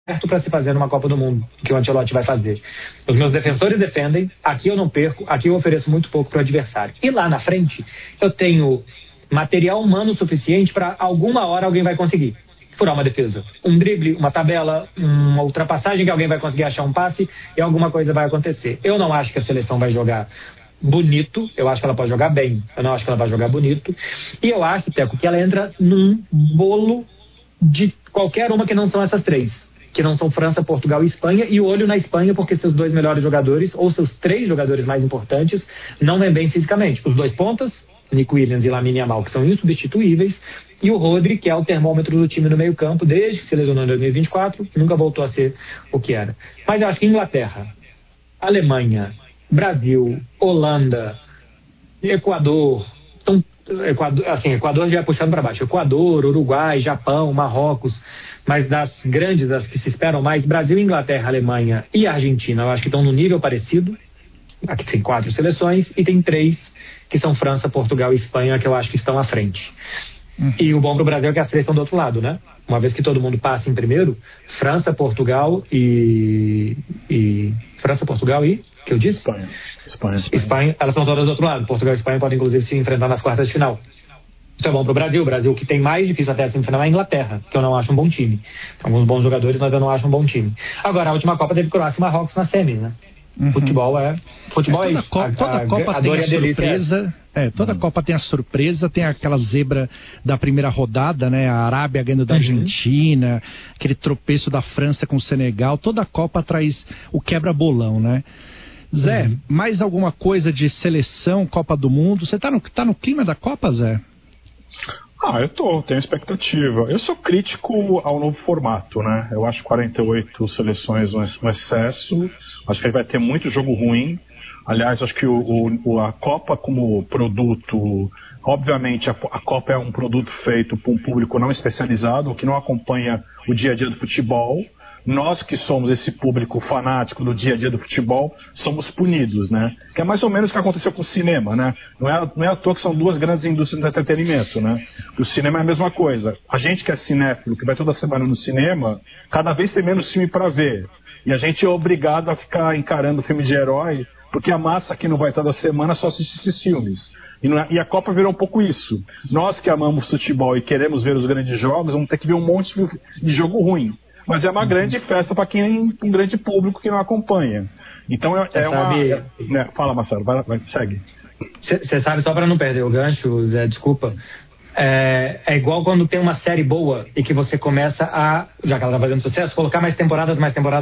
para se fazer numa Copa do Mundo, que o Ancelotti vai fazer. Os meus defensores defendem, aqui eu não perco, aqui eu ofereço muito pouco para o adversário. E lá na frente, eu tenho material humano suficiente para alguma hora alguém vai conseguir furar uma defesa. Um drible, uma tabela, uma ultrapassagem que alguém vai conseguir achar um passe e alguma coisa vai acontecer. Eu não acho que a seleção vai jogar bonito, eu acho que ela pode jogar bem, eu não acho que ela vai jogar bonito. E eu acho, Teco, que ela entra num bolo de qualquer uma que não são essas três. Que não são França, Portugal e Espanha, e olho na Espanha porque seus dois melhores jogadores, ou seus três jogadores mais importantes, não vêm bem fisicamente. Os dois pontas, Nico Williams e Lamine Yamal, que são insubstituíveis, e o Rodri, que é o termômetro do time no meio campo, desde que se lesionou em 2024, nunca voltou a ser o que era. Mas eu acho que Inglaterra, Alemanha, Brasil, Holanda, Equador, Equador já é puxando para baixo, Equador, Uruguai, Japão, Marrocos, mas das grandes, das que se esperam mais, Brasil, Inglaterra, Alemanha e Argentina, eu acho que estão no nível parecido. Aqui tem 4 seleções e tem 3 que são França, Portugal e Espanha, que eu acho que estão à frente. E o bom pro Brasil é que as 3 estão do outro lado, né? Uma vez que todo mundo passa em primeiro, França, Portugal e França, Portugal e... que eu disse? Espanha, elas são todas do outro lado. Portugal e Espanha podem inclusive se enfrentar nas quartas de final. Isso é bom pro Brasil. O Brasil que tem mais difícil até a semifinal é a Inglaterra, que eu não acho um bom time. Alguns bons jogadores, mas eu não acho um bom time. Agora, a última Copa teve Croácia e Marrocos na semi, né? Futebol é isso. Toda Copa tem a surpresa. Toda Copa tem a surpresa, tem aquela zebra da primeira rodada, né? A Arábia ganhando da Argentina, aquele tropeço da França com o Senegal. Toda Copa traz o quebra-bolão, né? Zé, mais alguma coisa de seleção, Copa do Mundo? Você tá no clima da Copa, Zé? Tenho expectativa. Eu sou crítico ao novo formato, né? Eu acho 48 seleções um excesso. Acho que vai ter muito jogo ruim. Aliás, acho que a Copa como produto, obviamente a Copa é um produto feito por um público não especializado, que não acompanha o dia a dia do futebol. Nós que somos esse público fanático do dia a dia do futebol, somos punidos, né? Que é mais ou menos o que aconteceu com o cinema, né? Não é à toa que são 2 grandes indústrias do entretenimento, né? O cinema é a mesma coisa. A gente que é cinéfilo, que vai toda semana no cinema, cada vez tem menos filme para ver. E a gente é obrigado a ficar encarando filme de herói, porque a massa que não vai toda semana só assiste esses filmes. E a Copa virou um pouco isso. Nós que amamos futebol e queremos ver os grandes jogos, vamos ter que ver um monte de jogo ruim. Mas é uma grande festa para um grande público que não acompanha. Então Fala, Marcelo, vai, segue. Você sabe, só para não perder o gancho, Zé, desculpa. É igual quando tem uma série boa e que você começa a, já que ela tá fazendo sucesso, colocar mais temporadas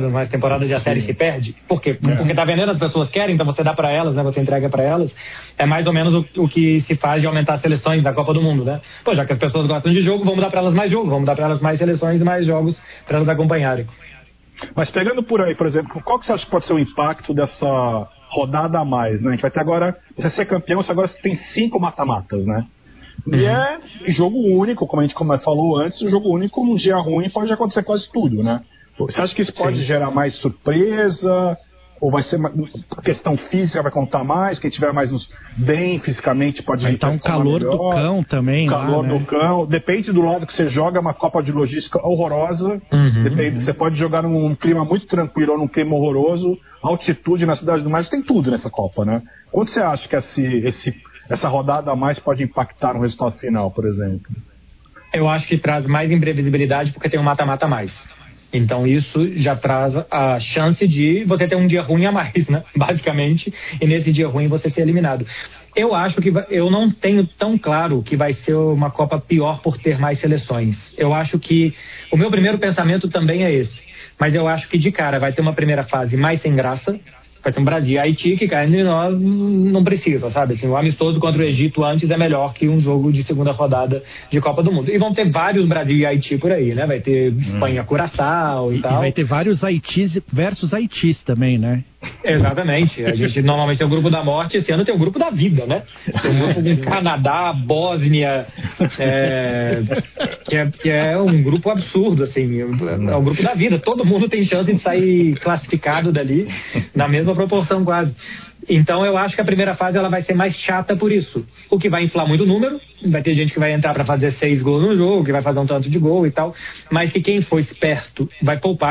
e a série se perde. Por quê? Porque tá vendendo, as pessoas querem, então você dá para elas, né? Você entrega para elas. É mais ou menos o que se faz de aumentar as seleções da Copa do Mundo, né? Pô, já que as pessoas gostam de jogo, vamos dar para elas mais jogo, vamos dar para elas mais seleções e mais jogos para elas acompanharem. Mas pegando por aí, por exemplo, qual que você acha que pode ser o impacto dessa rodada a mais, né? A gente vai ter agora, você ser campeão, você agora tem 5 mata-matas, né? E é jogo único, como a gente falou antes, jogo único num dia ruim pode acontecer quase tudo, né? Você acha que isso pode gerar mais surpresa? Ou vai ser a questão física vai contar mais? Quem tiver mais bem fisicamente pode vai estar um calor melhor, do cão também. Calor lá, né? Do cão. Depende do lado que você joga, uma Copa de logística horrorosa. Você pode jogar num clima muito tranquilo ou num clima horroroso. Altitude na cidade do mais, tem tudo nessa Copa, né? Quanto você acha que essa rodada a mais pode impactar no resultado final, por exemplo? Eu acho que traz mais imprevisibilidade porque tem um mata-mata a mais. Então isso já traz a chance de você ter um dia ruim a mais, né? Basicamente, e nesse dia ruim você ser eliminado. Eu acho que eu não tenho tão claro que vai ser uma Copa pior por ter mais seleções. Eu acho que o meu primeiro pensamento também é esse. Mas eu acho que de cara vai ter uma primeira fase mais sem graça. Vai ter um Brasil e Haiti que caindo nós não precisa, sabe? Assim, o amistoso contra o Egito antes é melhor que um jogo de segunda rodada de Copa do Mundo. E vão ter vários Brasil e Haiti por aí, né? Vai ter Espanha, Curaçao e tal. E vai ter vários Haitis versus Haitis também, né? Exatamente. A gente normalmente tem o grupo da morte, esse ano tem o grupo da vida, né? Tem um grupo com Canadá, Bósnia, que é um grupo absurdo, assim. É o grupo da vida. Todo mundo tem chance de sair classificado dali, na mesma proporção quase. Então eu acho que a primeira fase ela vai ser mais chata por isso. O que vai inflar muito o número, vai ter gente que vai entrar para fazer 6 gols no jogo, que vai fazer um tanto de gol e tal, mas que quem for esperto vai poupar